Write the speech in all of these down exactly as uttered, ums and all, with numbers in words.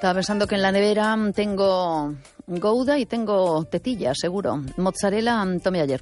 Estaba pensando que en la nevera tengo Gouda y tengo tetilla, seguro. Mozzarella tomé ayer.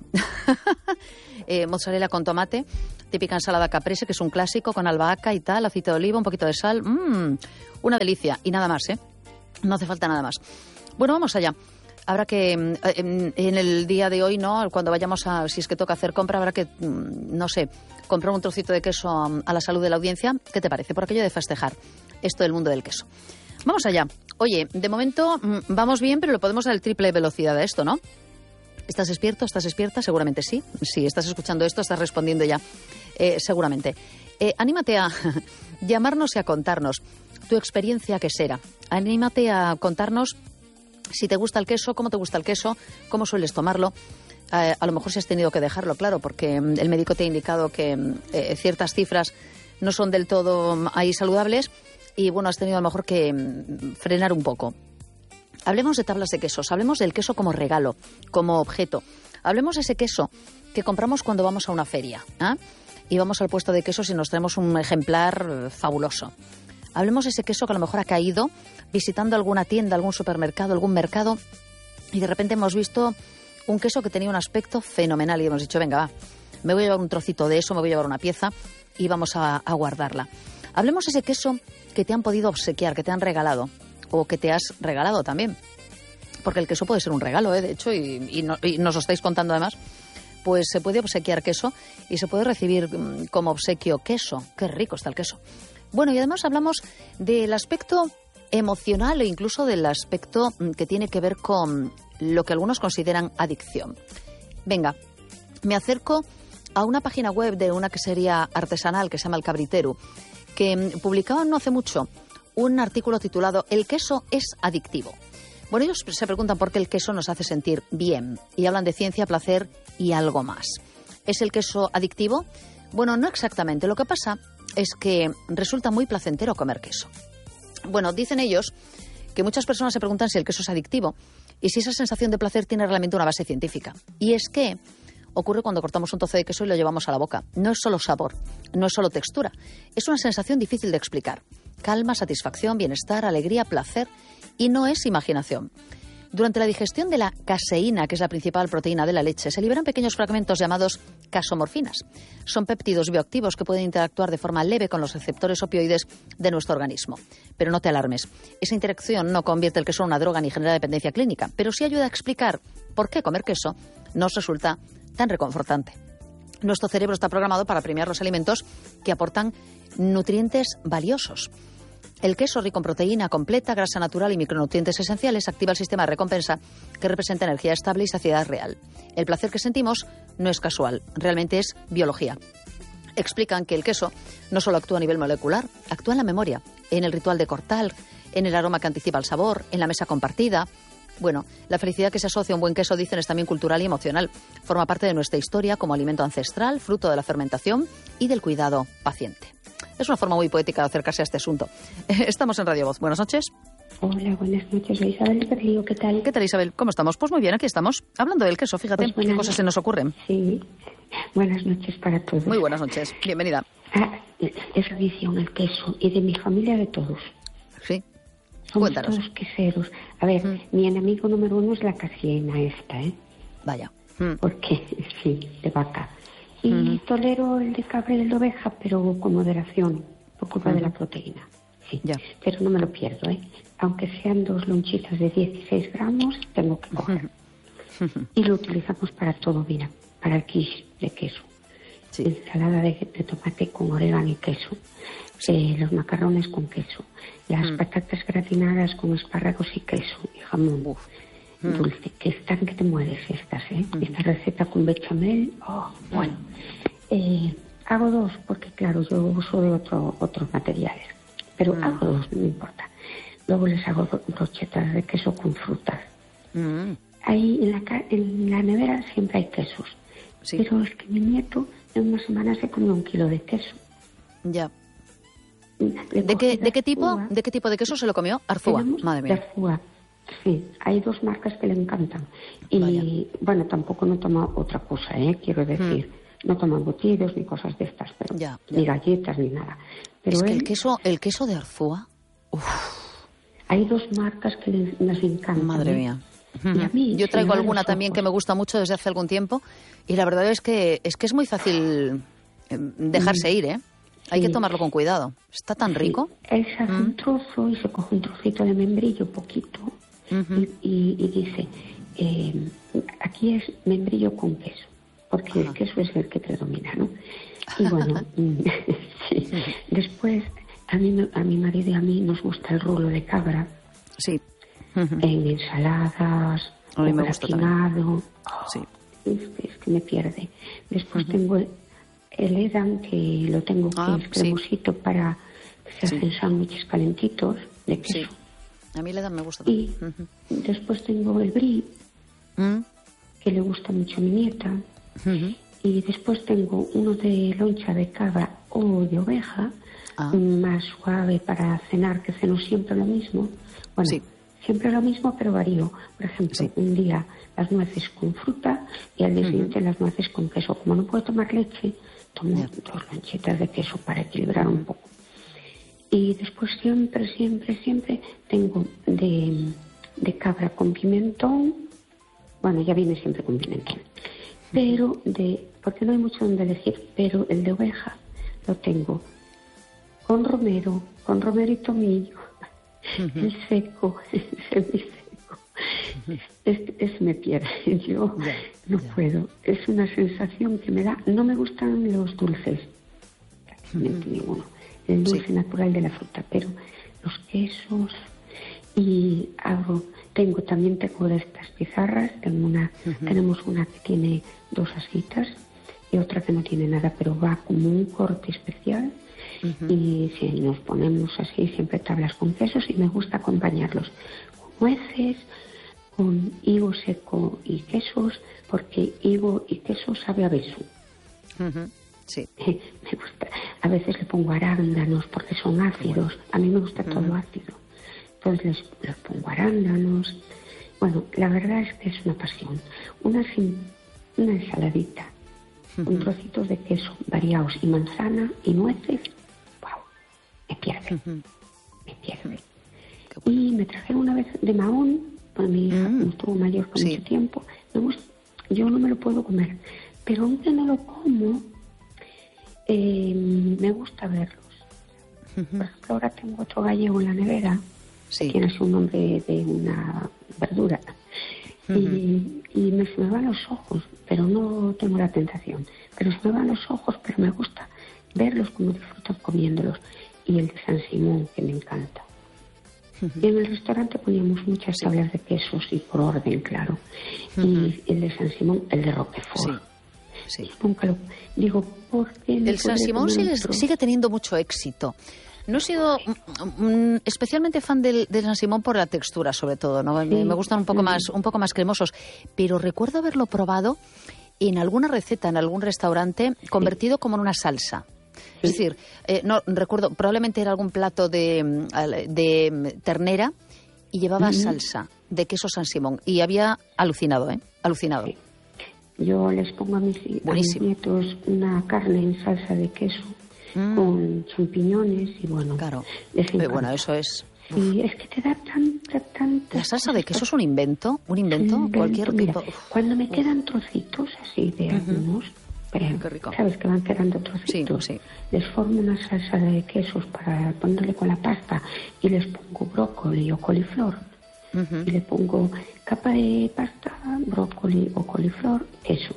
eh, mozzarella con tomate, típica ensalada caprese, que es un clásico, con albahaca y tal, aceite de oliva, un poquito de sal. Mmm, una delicia. Y nada más, ¿eh? No hace falta nada más. Bueno, vamos allá. Habrá que, en, en el día de hoy, ¿no? Cuando vayamos a, si es que toca hacer compra, habrá que, no sé, comprar un trocito de queso a, a la salud de la audiencia. ¿Qué te parece? Por aquello de festejar esto del mundo del queso. Vamos allá. Oye, de momento vamos bien, pero le podemos dar el triple velocidad a esto, ¿no? ¿Estás despierto? ¿Estás despierta? Seguramente sí. Si estás escuchando esto, estás respondiendo ya. Eh, seguramente. Eh, anímate a llamarnos y a contarnos tu experiencia quesera. Anímate a contarnos si te gusta el queso, cómo te gusta el queso, cómo sueles tomarlo. Eh, a lo mejor si has tenido que dejarlo, claro, porque el médico te ha indicado que eh, ciertas cifras no son del todo ahí saludables. Y bueno, has tenido a lo mejor que frenar un poco. Hablemos de tablas de quesos, hablemos del queso como regalo, como objeto. Hablemos de ese queso que compramos cuando vamos a una feria, ¿eh? Y vamos al puesto de quesos y nos traemos un ejemplar fabuloso. Hablemos de ese queso que a lo mejor ha caído visitando alguna tienda, algún supermercado, algún mercado, y de repente hemos visto un queso que tenía un aspecto fenomenal y hemos dicho, venga, va, me voy a llevar un trocito de eso, me voy a llevar una pieza y vamos a, a guardarla. Hablemos de ese queso que te han podido obsequiar, que te han regalado, o que te has regalado también. Porque el queso puede ser un regalo, ¿eh? De hecho, y, y, no, y nos lo estáis contando además, pues se puede obsequiar queso y se puede recibir mmm, como obsequio queso. Qué rico está el queso. Bueno, y además hablamos del aspecto emocional e incluso del aspecto que tiene que ver con lo que algunos consideran adicción. Venga, me acerco a una página web de una quesería artesanal que se llama El Cabriteru, que publicaban no hace mucho un artículo titulado «El queso es adictivo». Bueno, ellos se preguntan por qué el queso nos hace sentir bien y hablan de ciencia, placer y algo más. ¿Es el queso adictivo? Bueno, no exactamente. Lo que pasa es que resulta muy placentero comer queso. Bueno, dicen ellos que muchas personas se preguntan si el queso es adictivo y si esa sensación de placer tiene realmente una base científica. Y es que ocurre cuando cortamos un trozo de queso y lo llevamos a la boca. No es solo sabor, no es solo textura. Es una sensación difícil de explicar. Calma, satisfacción, bienestar, alegría, placer, y no es imaginación. Durante la digestión de la caseína, que es la principal proteína de la leche, se liberan pequeños fragmentos llamados casomorfinas. Son péptidos bioactivos que pueden interactuar de forma leve con los receptores opioides de nuestro organismo. Pero no te alarmes. Esa interacción no convierte el queso en una droga ni genera dependencia clínica, pero sí ayuda a explicar por qué comer queso nos resulta tan reconfortante. Nuestro cerebro está programado para premiar los alimentos que aportan nutrientes valiosos. El queso, rico en proteína completa, grasa natural y micronutrientes esenciales, activa el sistema de recompensa que representa energía estable y saciedad real. El placer que sentimos no es casual, realmente es biología. Explican que el queso no solo actúa a nivel molecular, actúa en la memoria, en el ritual de cortar, en el aroma que anticipa el sabor, en la mesa compartida. Bueno, la felicidad que se asocia a un buen queso, dicen, es también cultural y emocional. Forma parte de nuestra historia como alimento ancestral, fruto de la fermentación y del cuidado paciente. Es una forma muy poética de acercarse a este asunto. Estamos en Radio Voz. Buenas noches. Hola, buenas noches. Soy Isabel de Berlío. ¿Qué tal? ¿Qué tal, Isabel? ¿Cómo estamos? Pues muy bien, aquí estamos. Hablando del queso, fíjate, pues qué cosas se nos ocurren. Sí. Buenas noches para todos. Muy buenas noches. Bienvenida. Ah, es adicción el queso y de mi familia de todos. Sí. Somos Cuéntanos. todos queseros. A ver, mm. mi enemigo número uno es la caseína esta, ¿eh? Vaya. Mm. Porque, sí, de vaca. Y mm. tolero el de cabra y el de oveja, pero con moderación, por culpa mm. de la proteína. Sí, ya. Pero no me lo pierdo, ¿eh? Aunque sean dos lonchitas de dieciséis gramos, tengo que coger. Mm. Y lo utilizamos para todo, mira, para el quiche de queso. Sí. Ensalada de, de tomate con orégano y queso. Sí. Eh, los macarrones con queso. Las mm. patatas gratinadas con espárragos y queso y jamón. Uf. Mm. Dulce, que están que te mueres estas, ¿eh? Mm. Esta receta con bechamel, oh, bueno. Eh, hago dos, porque claro, yo uso de otro, otros materiales. Pero mm. hago dos, no me importa. Luego les hago brochetas de queso con frutas. Mm. Ahí en la, en la nevera siempre hay quesos. Sí. Pero es que mi nieto en una semana se comió un kilo de queso. Ya. ¿De qué, ¿De qué tipo de qué tipo de queso se lo comió? Arzúa, madre mía. Arzúa. Sí, hay dos marcas que le encantan. Y Vaya. bueno, tampoco no toma otra cosa, ¿eh? Quiero decir, mm. no toma embutidos ni cosas de estas, pero ya, ya. ni galletas ni nada. Pero es que él, el queso, el queso de Arzúa. Uf. hay dos marcas que les, nos encantan. Madre mía. Y a mí, yo traigo alguna también ojos. que me gusta mucho desde hace algún tiempo y la verdad es que es que es muy fácil dejarse ir, ¿eh? Hay sí. que tomarlo con cuidado. Está tan rico. Sí. Él se hace mm. un trozo y se coge un trocito de membrillo, poquito, uh-huh. y, y, y dice, eh, aquí es membrillo con queso, porque uh-huh. el queso es el que predomina, ¿no? Y bueno, sí. Después, a mí, a mi marido y a mí nos gusta el rulo de cabra. Sí. Uh-huh. En ensaladas, a mí me gusta oh, sí. es, es que me pierde. Después uh-huh. tengo el, el edam, que lo tengo que ah, es cremosito sí. para que se sí. hacen sándwiches calentitos de queso. Sí. A mí el edam me gusta también. Y uh-huh. después tengo el brie, uh-huh. que le gusta mucho a mi nieta. Uh-huh. Y después tengo uno de loncha de cabra o de oveja, ah. más suave para cenar, que ceno siempre lo mismo. Bueno, sí. siempre lo mismo, pero varío. Por ejemplo, sí. un día las nueces con fruta y al día siguiente uh-huh. las nueces con queso. Como no puedo tomar leche, tomo yeah. dos lonchetas de queso para equilibrar un poco. Y después siempre, siempre, siempre tengo de, de cabra con pimentón. Bueno, ya viene siempre con pimentón. Pero de, porque no hay mucho donde elegir, pero el de oveja lo tengo con romero, con romero y tomillo. Uh-huh. El seco, el semiseco. Uh-huh. Es, es me pierde. Yo yeah, no yeah. puedo. Es una sensación que me da. No me gustan los dulces. Prácticamente uh-huh. ninguno. El dulce sí. natural de la fruta. Pero los quesos. Y hago. Tengo también tengo de estas pizarras. Tengo una, uh-huh. tenemos una que tiene dos asitas y otra que no tiene nada, pero va como un corte especial. Uh-huh. Y si nos ponemos así siempre tablas con quesos y me gusta acompañarlos con nueces, con higo seco y quesos, porque higo y queso sabe a beso. Uh-huh. Sí. Me gusta. A veces le pongo arándanos porque son ácidos. A mí me gusta uh-huh. todo ácido. Entonces les, les pongo arándanos. Bueno, la verdad es que es una pasión. Una, una ensaladita, uh-huh. con trocitos de queso variados y manzana y nueces. Me pierde, uh-huh. me pierde. Bueno. Y me trajeron una vez de Mahón, pues mi hija mm. estuvo mayor por sí. mucho tiempo. Me gusta, yo no me lo puedo comer, pero aunque no lo como, eh, me gusta verlos. Uh-huh. Por ejemplo, ahora tengo otro gallego en la nevera, sí. que tiene un nombre de una verdura. Uh-huh. Y, y me, se me van los ojos, pero no tengo la tentación. Pero se me van los ojos, pero me gusta verlos como disfrutan comiéndolos. Y el de San Simón, que me encanta. Uh-huh. Y en el restaurante poníamos muchas tablas de quesos y por orden, claro. Uh-huh. Y el de San Simón, el de Roquefort. Sí. Sí. Nunca lo digo, ¿por qué no el San Simón sigue, sigue teniendo mucho éxito. No he sido mm, especialmente fan del, del San Simón por la textura, sobre todo, ¿no? Sí. Me, me gustan un poco uh-huh. más, un poco más cremosos. Pero recuerdo haberlo probado en alguna receta, en algún restaurante, convertido sí. como en una salsa. Es decir, eh, no recuerdo, probablemente era algún plato de, de ternera y llevaba uh-huh. salsa de queso San Simón. Y había alucinado, ¿eh? Alucinado. Sí. Yo les pongo a mis, a mis nietos una carne en salsa de queso mm. con champiñones y bueno. Claro. Pero bueno, eso es. Y es que te da tanta, tanta. La salsa de queso es un invento, un invento, un invento. Cualquier Mira, tipo. Cuando me quedan trocitos así de uh-huh. algunos. Pero, qué rico. ¿Sabes? Que van quedando trocitos. Sí, sí. Les formo una salsa de quesos para ponerle con la pasta y les pongo brócoli o coliflor. Uh-huh. Y le pongo capa de pasta, brócoli o coliflor, queso.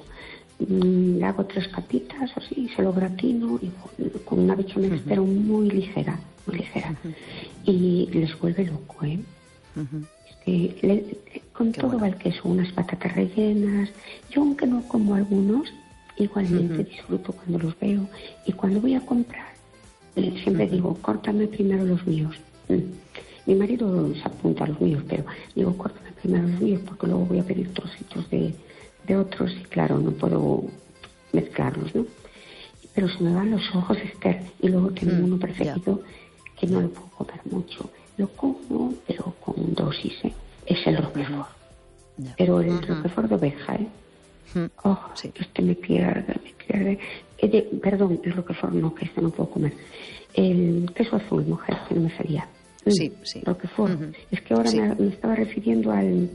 Mm, le hago tres capitas así, se lo gratino y con una bechamel, uh-huh. pero muy ligera, muy ligera. Uh-huh. Y les vuelve loco, ¿eh? Uh-huh. Es que le, con Qué todo bueno. va el queso, unas patatas rellenas. Yo, aunque no como algunos, igualmente uh-huh. disfruto cuando los veo. Y cuando voy a comprar, eh, siempre uh-huh. digo, córtame primero los míos. Mm. Mi marido se apunta a los míos, pero digo, córtame primero los míos porque luego voy a pedir trocitos de, de otros y claro, no puedo mezclarlos, ¿no? Pero se me van los ojos, Esther, y luego tengo mm, uno preferido yeah. que no lo puedo comer mucho. Lo como, pero con dosis, ¿eh? Es el Roquefort. Yeah. Pero el uh-huh. Roquefort de oveja, ¿eh? Uh-huh. Oh, sí. Este me pierde, me pierde. Eh, de, perdón, el Roquefort no, que este no puedo comer. El queso azul, mujer, que no me salía. Sí, sí. Roquefort. Uh-huh. Es que ahora sí. me, me estaba refiriendo al,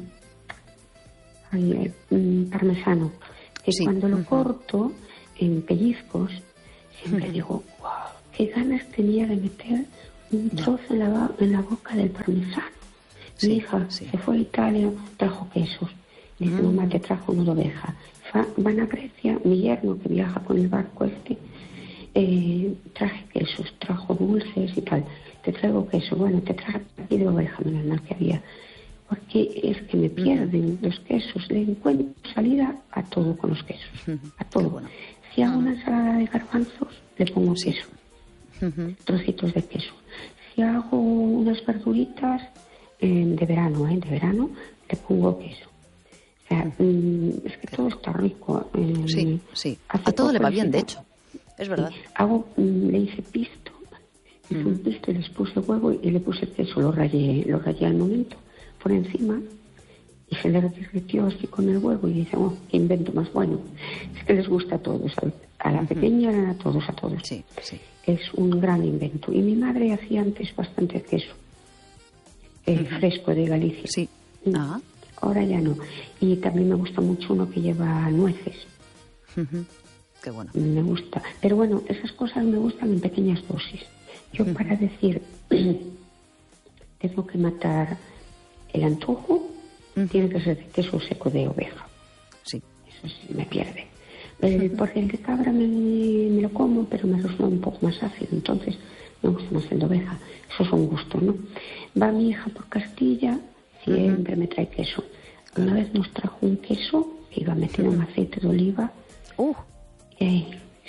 al um, parmesano, que sí. cuando lo uh-huh. corto en pellizcos, siempre uh-huh. digo, wow, qué ganas tenía de meter un trozo en la, en la boca del parmesano. Sí, Mi hija sí. se fue a Italia, trajo quesos. Dice, uh-huh. mamá, te trajo una oveja. Van a Grecia, mi yerno que viaja con el barco este, eh, traje quesos, trajo dulces y tal. Te traigo queso, bueno, te traje aquí de oveja, menos mal que había. Porque es que me pierden uh-huh. los quesos, le encuentro salida a todo con los quesos, uh-huh. a todo. Bueno. Si hago uh-huh. una ensalada de garbanzos, le pongo queso, uh-huh. trocitos de queso. Si hago unas verduritas eh, de verano, eh, de verano, le pongo queso. O sea, uh-huh. es que todo está rico. Eh, sí, sí. A todo le va bien, de hecho. Es verdad. Hago, le hice pisto, hice uh-huh. un pisto y les puse huevo y le puse queso, lo rayé, lo rayé al momento por encima y se le derritió así con el huevo y dice, oh, qué invento más bueno. Es que les gusta a todos, a la uh-huh. pequeña, a todos, a todos. Sí, sí. Es un gran invento. Y mi madre hacía antes bastante queso, eh, uh-huh. fresco de Galicia. Sí. Ah. Ahora ya no. Y también me gusta mucho uno que lleva nueces. Uh-huh. Qué bueno. Me gusta. Pero bueno, esas cosas me gustan en pequeñas dosis. Yo uh-huh. para decir, tengo que matar el antojo, uh-huh. tiene que ser de queso seco de oveja. Sí. Eso sí me pierde. El, uh-huh. Porque el de cabra me, me lo como, pero me resulta un poco más ácido. Entonces me gusta más el de oveja. Eso es un gusto, ¿no? Va mi hija por Castilla, siempre uh-huh. me trae queso. Una vez nos trajo un queso que iba metido uh-huh. en aceite de oliva. Uh. Eh,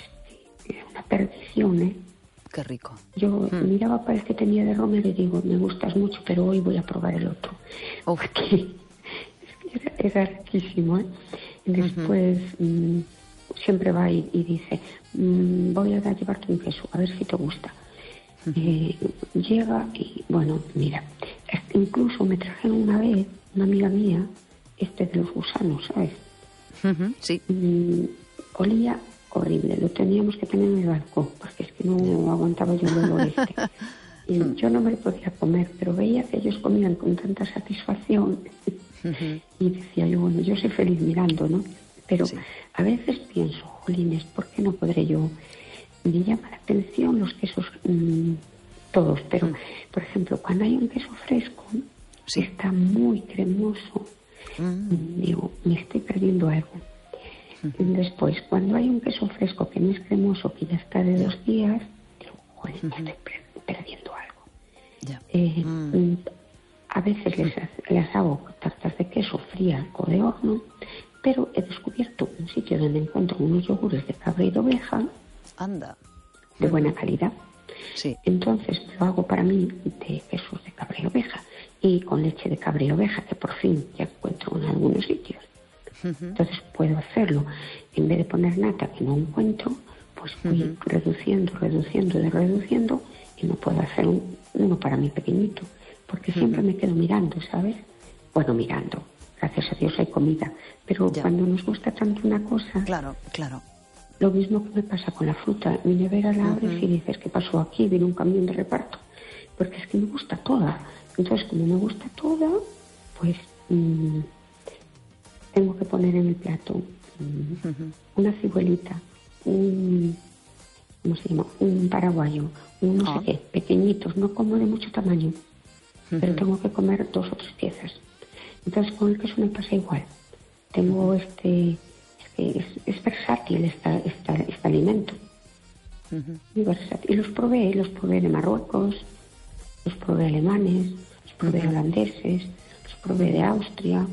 una perdición, ¿eh? Qué rico. Yo mm. miraba para el que tenía de romero y digo, me gustas mucho, pero hoy voy a probar el otro. Oh. Porque era, era riquísimo, ¿eh? Y después uh-huh. mmm, siempre va y, y dice, mmm, voy a llevarte un queso, a ver si te gusta. Uh-huh. Eh, llega y, bueno, mira, incluso me trajeron una vez, una amiga mía, este de los gusanos, ¿sabes? Uh-huh. Sí. Mm, olía horrible, lo teníamos que tener en el balcón porque es que no aguantaba yo el olor este y yo no me lo podía comer, pero veía que ellos comían con tanta satisfacción uh-huh. y decía yo, bueno, yo soy feliz mirando, ¿no? Pero sí. a veces pienso, jolines, ¿por qué no podré yo? Me llama la atención los quesos mmm, todos, pero uh-huh. por ejemplo, cuando hay un queso fresco sí. está muy cremoso, uh-huh. digo, me estoy perdiendo algo. Después, cuando hay un queso fresco que no es cremoso, que ya está de dos días, digo, joder, uh-huh. estoy perdiendo algo. Yeah. Eh, mm. A veces les, les hago tartas de queso fría o de horno, pero he descubierto un sitio donde encuentro unos yogures de cabra y de oveja. Anda. De uh-huh. buena calidad. Sí. Entonces lo hago para mí de quesos de cabra y oveja y con leche de cabra y oveja, que por fin ya encuentro en algunos sitios. Entonces puedo hacerlo. En vez de poner nata que no encuentro, pues voy uh-huh. reduciendo, reduciendo, reduciendo y no puedo hacer un, uno para mí pequeñito, porque uh-huh. siempre me quedo mirando, ¿sabes? Bueno, mirando. Gracias a Dios hay comida. Pero ya. Cuando nos gusta tanto una cosa... Claro, claro. Lo mismo que me pasa con la fruta. Mi nevera la abres uh-huh. y dices, ¿qué pasó aquí? Viene un camión de reparto. Porque es que me gusta toda. Entonces, como me gusta toda, pues... Mmm, tengo que poner en el plato um, uh-huh. una cibuelita, un, ¿cómo se llama? Un paraguayo, un no oh. sé qué, pequeñitos, no como de mucho tamaño, uh-huh. pero tengo que comer dos o tres piezas. Entonces con el queso me pasa igual. Tengo uh-huh. este, es que es, es versátil esta, esta, este alimento. Uh-huh. Muy versátil. Y los probé, los probé de Marruecos, los probé alemanes, los probé uh-huh. holandeses, los probé de Austria.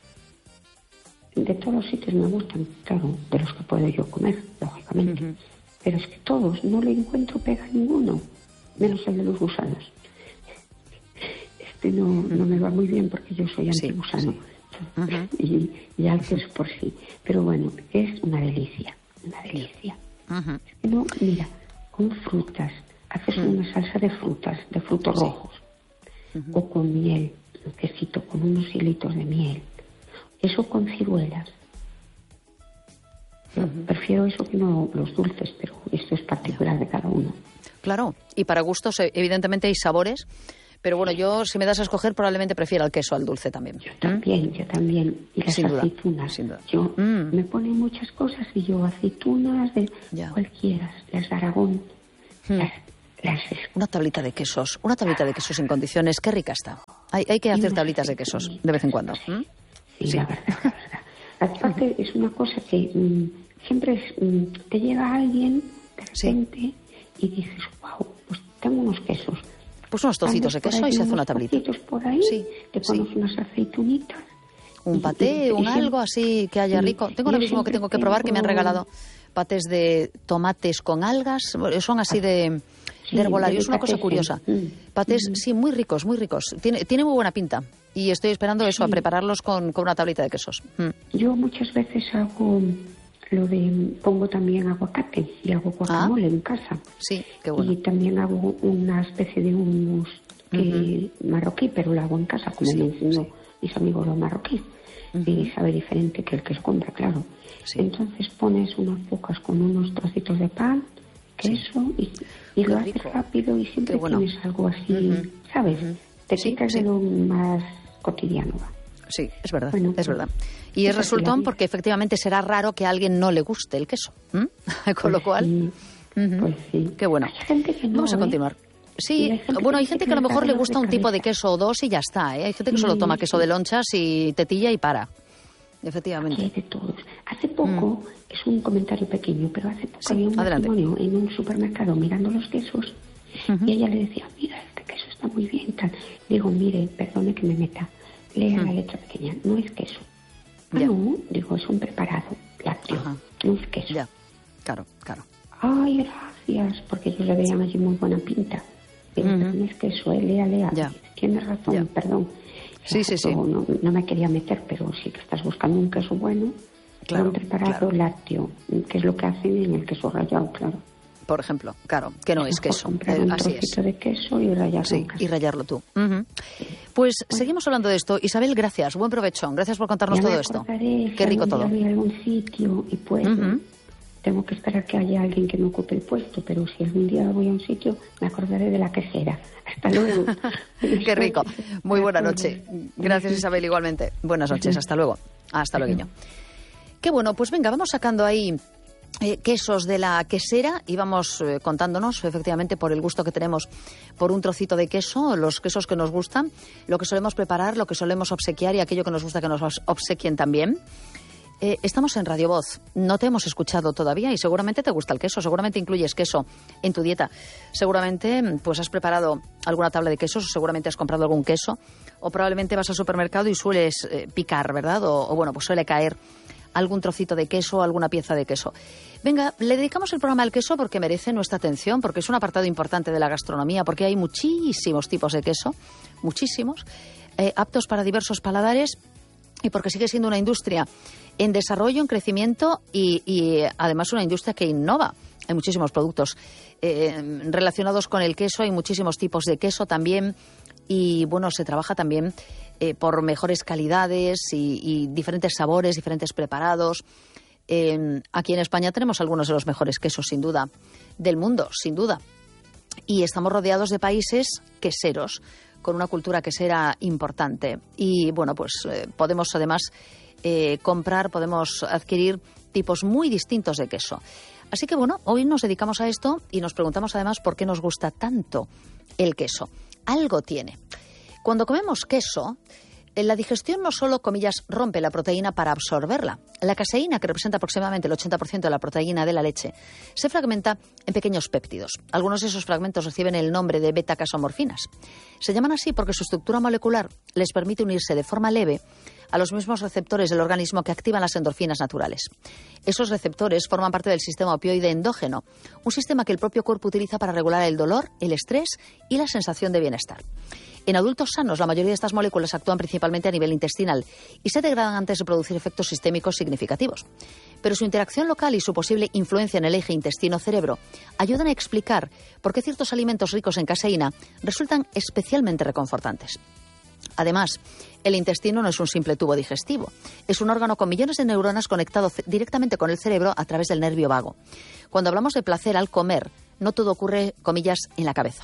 De todos los sitios me gustan, claro, de los que puedo yo comer, lógicamente. Uh-huh. Pero es que todos, no le encuentro pega a ninguno, menos el de los gusanos. Este no, uh-huh. no me va muy bien porque yo soy antigusano. Sí, sí. Uh-huh. y, y al queso por sí. Pero bueno, es una delicia, una delicia. Uh-huh. Es que no, mira, con frutas, haces uh-huh. una salsa de frutas, de frutos sí. rojos, uh-huh. o con miel, un quesito con unos hilitos de miel. Eso con ciruelas. Uh-huh. Prefiero eso que no los dulces, pero esto es particular de cada uno. Claro, y para gustos, evidentemente hay sabores, Pero bueno, yo si me das a escoger probablemente prefiero el queso al dulce también. Yo también, ¿Mm? yo también. Y las sin aceitunas. Duda, sin duda. Yo mm. me ponen muchas cosas y yo aceitunas de ya. cualquiera, las de Aragón, mm. las, las... Una tablita de quesos, una tablita de quesos en condiciones, qué rica está. Hay, hay que hacer tablitas de quesos de vez en cuando. Sí, ¿Mm? sí, sí. la verdad, la verdad. Aparte uh-huh. es una cosa que mmm, siempre es, mmm, te llega alguien de repente sí. y dices, wow, pues tengo unos quesos. Pues unos trocitos de queso y se hace una tablita. Por ahí, sí, te pones sí. unas aceitunitas. Un paté, y, un y algo así que haya rico. Tengo ahora mismo que tengo que probar, tengo... que me han regalado patés de tomates con algas. Son así de, sí, de herbolario. De es una cosa curiosa. Sí. Patés, mm. sí, muy ricos, muy ricos. Tiene, tiene muy buena pinta. Y estoy esperando eso, sí. a prepararlos con, con una tablita de quesos. Mm. Yo muchas veces hago lo de... Pongo también aguacate y hago guacamole ah. en casa. Sí, qué bueno. Y también hago una especie de hummus que, uh-huh. marroquí, pero lo hago en casa, como sí, me enseñó sí. mis amigos los marroquíes. Uh-huh. Y sabe diferente que el que se compra, claro. Sí. Entonces pones unas pocas con unos trocitos de pan, queso, sí. y, y lo haces rápido y siempre bueno. tienes algo así, uh-huh. ¿sabes? Uh-huh. Te sí, quitas sí. de lo más cotidiano. Sí, es verdad, bueno, es verdad. Y es resultón porque efectivamente será raro que a alguien no le guste el queso. ¿Mm? Con pues lo cual... Sí, uh-huh. Pues sí. Qué bueno. Hay gente que no, Vamos a ¿eh? continuar. Sí, hay bueno, hay gente que a lo mejor le gusta un tipo de queso o dos y ya está, ¿eh? Hay gente que solo toma queso de lonchas y tetilla y para. Efectivamente. Hay de todos. Hace poco, mm. es un comentario pequeño, pero hace poco sí, había un adelante. matrimonio en un supermercado mirando los quesos uh-huh. y ella le decía, mira, este queso está muy bien, tal. Digo, mire, perdone que me meta, lea uh-huh. la letra pequeña, no es queso. Ah, ya. No, digo, es un preparado lácteo, uh-huh. no es queso. Ya, claro, claro. Ay, gracias, porque ellos le veían allí muy buena pinta. Digo, uh-huh. pero no es queso, eh, lea, lea. Ya. Tienes razón, ya. perdón. Sí, sí, sí. No, no me quería meter, pero sí que estás buscando un queso bueno, claro, un preparado claro. lácteo, que es lo que hacen en el queso rallado, claro. Por ejemplo, claro, que no es, es queso. Comprar un Así trocito es. de queso y rallarlo. Sí, y rallarlo tú. Uh-huh. Pues bueno. seguimos hablando de esto. Isabel, gracias. Buen provecho. Gracias por contarnos ya todo me esto. Qué rico todo. Voy a algún sitio y puedo. Uh-huh. Tengo que esperar que haya alguien que me ocupe el puesto, pero si algún día voy a un sitio, me acordaré de la quesera. Hasta luego. Qué rico. Muy buena noche. Gracias, Isabel, igualmente. Buenas noches. Hasta luego. Hasta luego. Qué bueno, pues venga, vamos sacando ahí eh, quesos de la quesera y vamos eh, contándonos, efectivamente, por el gusto que tenemos por un trocito de queso, los quesos que nos gustan, lo que solemos preparar, lo que solemos obsequiar y aquello que nos gusta que nos obsequien también. Eh, estamos en Radio Voz, no te hemos escuchado todavía y seguramente te gusta el queso, seguramente incluyes queso en tu dieta, seguramente pues has preparado alguna tabla de quesos, seguramente has comprado algún queso o probablemente vas al supermercado y sueles eh, picar, ¿verdad? O, o bueno, pues suele caer algún trocito de queso o alguna pieza de queso. Venga, le dedicamos el programa al queso porque merece nuestra atención, porque es un apartado importante de la gastronomía, porque hay muchísimos tipos de queso, muchísimos, eh, aptos para diversos paladares y porque sigue siendo una industria en desarrollo, en crecimiento y, y además una industria que innova. Hay muchísimos productos eh, relacionados con el queso, hay muchísimos tipos de queso también y bueno, se trabaja también eh, por mejores calidades y, y diferentes sabores, diferentes preparados. Eh, aquí en España tenemos algunos de los mejores quesos, sin duda, del mundo, sin duda. Y estamos rodeados de países queseros, con una cultura quesera importante. Y bueno, pues eh, podemos además eh, comprar, podemos adquirir tipos muy distintos de queso. Así que bueno, hoy nos dedicamos a esto y nos preguntamos además por qué nos gusta tanto el queso. Algo tiene. Cuando comemos queso, la digestión no solo, comillas, rompe la proteína para absorberla. La caseína, que representa aproximadamente el ochenta por ciento de la proteína de la leche, se fragmenta en pequeños péptidos. Algunos de esos fragmentos reciben el nombre de beta-casomorfinas. Se llaman así porque su estructura molecular les permite unirse de forma leve a los mismos receptores del organismo que activan las endorfinas naturales. Esos receptores forman parte del sistema opioide endógeno, un sistema que el propio cuerpo utiliza para regular el dolor, el estrés y la sensación de bienestar. En adultos sanos, la mayoría de estas moléculas actúan principalmente a nivel intestinal y se degradan antes de producir efectos sistémicos significativos. Pero su interacción local y su posible influencia en el eje intestino-cerebro ayudan a explicar por qué ciertos alimentos ricos en caseína resultan especialmente reconfortantes. Además, el intestino no es un simple tubo digestivo. Es un órgano con millones de neuronas conectado directamente con el cerebro a través del nervio vago. Cuando hablamos de placer al comer, no todo ocurre, comillas, en la cabeza.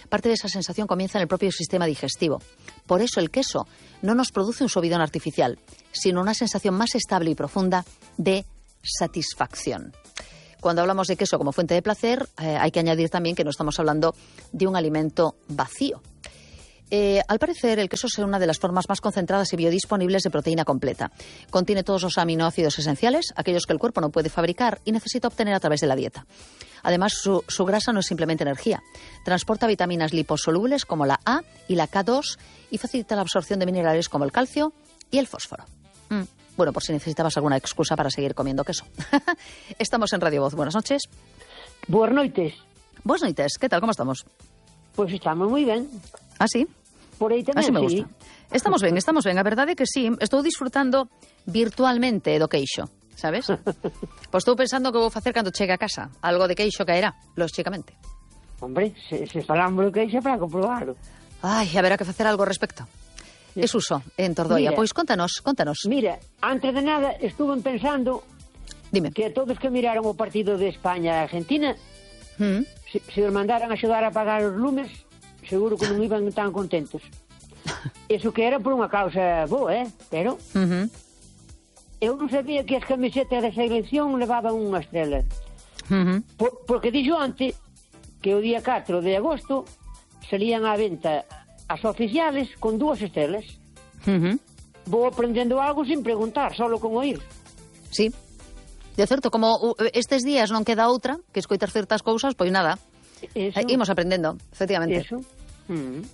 Parte de esa sensación comienza en el propio sistema digestivo. Por eso el queso no nos produce un subidón artificial, sino una sensación más estable y profunda de satisfacción. Cuando hablamos de queso como fuente de placer, eh, hay que añadir también que no estamos hablando de un alimento vacío. Eh, al parecer, el queso es una de las formas más concentradas y biodisponibles de proteína completa. Contiene todos los aminoácidos esenciales, aquellos que el cuerpo no puede fabricar y necesita obtener a través de la dieta. Además, su, su grasa no es simplemente energía. Transporta vitaminas liposolubles como la A y la K dos y facilita la absorción de minerales como el calcio y el fósforo. Mm. Bueno, por si necesitabas alguna excusa para seguir comiendo queso. Estamos en Radio Voz. Buenas noches. Buenas noches. Buenas noches. ¿Qué tal? ¿Cómo estamos? Pois estamos moi ben. ¿Ah, sí? Por aí tamén, Así me sí. gusta. Estamos ben, estamos ben. A verdade é que sí, estou disfrutando virtualmente do queixo, sabes? Pois estou pensando que vou facer cando chegue a casa. Algo de queixo caerá, lógicamente. Hombre, se, se falamos do queixo para comprobarlo. Ai, haberá que facer algo ao respecto. Es uso en Tordoia. Mira, Pois contanos, contanos. Mira, antes de nada, estuve pensando Dime. que todos que miraron o partido de España e Argentina, Mm. se, se os mandaran a axudar a apagar os lumes, seguro que non iban tan contentos. Eso que era por unha causa boa, eh? Pero Uh-huh. eu non sabía que as camisetas da selección levaban unha estrela. Uh-huh. Por, porque dixo antes que o día catro de agosto salían á venta as oficiales con dúas estrelas. Uh-huh. Vou aprendendo algo sin preguntar, solo con oír. Sí. De certo, como uh, estes días non queda outra que escoitar certas cousas, pois nada. Eso, Eh, imos aprendendo, efectivamente. eso. Mm.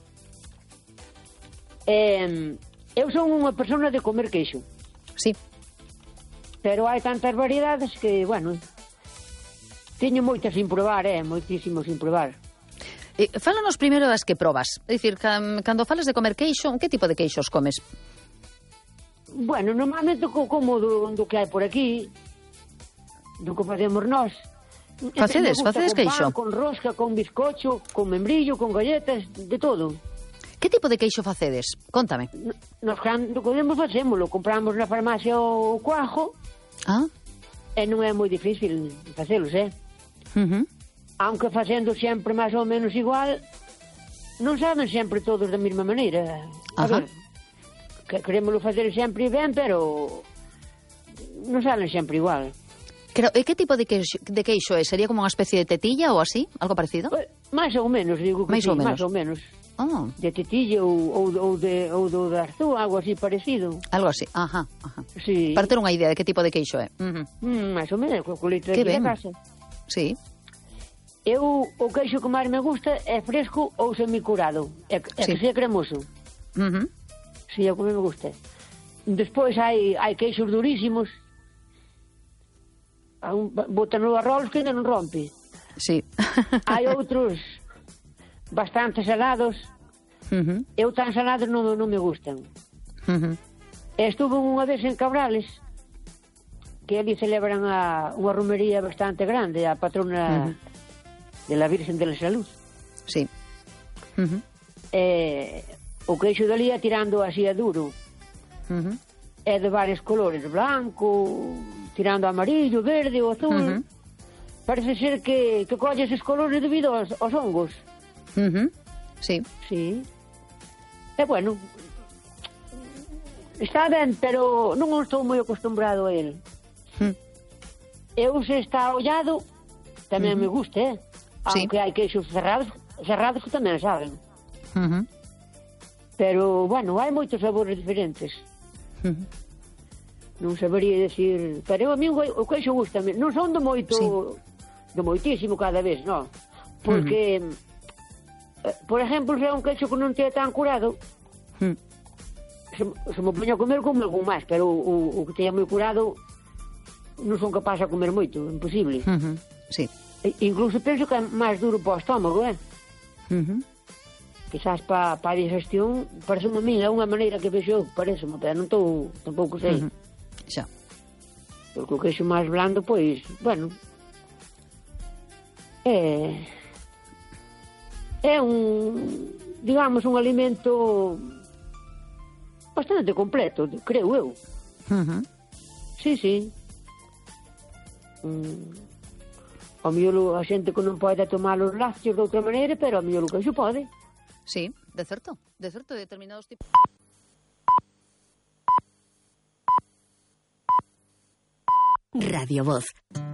Eh, eu son unha persona de comer queixo, Sí. pero hai tantas variedades que, bueno, teño moitas sin probar, eh, moitísimo sin probar. Eh, fálanos primeiro das que probas. É dicir, can, cando falas de comer queixo, que tipo de queixos comes? Bueno, normalmente co como do, do que hai por aquí, do que facemos nós. Facedes, Me gusta facedes con queixo? pan, con rosca, con bizcocho, con membrillo, con galletas, de todo. Que tipo de queixo facedes? Contame. N- Nos cando podemos facémolo, compramos na farmacia o cuajo Ah? e non é moi difícil facelos, eh? Uh-huh. Aunque facendo sempre máis ou menos igual, non saben sempre todos da mesma maneira. A Ajá. ver, que queremoslo facer sempre ben, pero non saben sempre igual. Pero, e que tipo de queixo, de queixo é? Sería como unha especie de tetilla ou así? Algo parecido? Pois, máis ou menos, digo que Máis sí, ou menos. máis ou menos. Oh, De tetilla ou, ou, ou, de, ou do de arzú, algo así parecido. algo así. Ajá, ajá. Sí. Para ter unha idea de que tipo de queixo é. Uh-huh. Mm, máis ou menos, co colito Que de ben. casa. Sí. Eu, o queixo que máis me gusta é fresco ou semicurado. É, é Sí. que sea cremoso. Uh-huh. Si, é o que me gusta. Despois hai, hai queixos durísimos. A un, botan no arroz que ainda non rompe. Sí. Hai outros bastante salados. Uh-huh. Eu tan salados non, non me gustan. Uh-huh. E estuve unha vez en Cabrales, que ali celebran a, unha romería bastante grande, a patrona Uh-huh. de la Virgen de la Salud. Sí. Uh-huh. E o queixo dali é tirando así a duro. Uh-huh. É de varios colores, blanco, tirando a amarillo, verde ou azul. Uh-huh. Parece ser que, que colle eses colores debido aos, aos hongos. Uh-huh. Sí. Sí. E bueno, está ben, pero non estou moi acostumbrado a ele. Uh-huh. Eu se está ollado, tamén Uh-huh. me gusta, eh? Sí. Aunque hai queixos cerrados, cerrados que tamén saben. Uh-huh. Pero, bueno, hai moitos sabores diferentes. Uh-huh. Non sabería decir... Pero eu, a mí o o queixo gusta. Non son de moito... Sí. De moitísimo cada vez, non. Porque, uh-huh. eh, por exemplo, se é un queixo que non te é tan curado, Uh-huh. se, se me poño a comer como algún máis, pero o, o, o que teña moi curado non son capaz de comer moito, imposible. Uh-huh. Sí. E, incluso penso que é máis duro para o estómago, eh? Uh-huh. Quizás para pa a digestión, parece a mí, é unha maneira que vexo eu, parece, pero non estou, tampouco sei. Uh-huh. Xa. Porque o queixo máis blando, pois, bueno, é é un, digamos, un alimento bastante completo, creo eu. Uh-huh. Sí, sí. Mm. ao miolo a xente que non pode tomar os lácteos de outra maneira, pero ao miolo que xo pode. Sí, de certo, de certo, de determinados tipos. Radio Voz.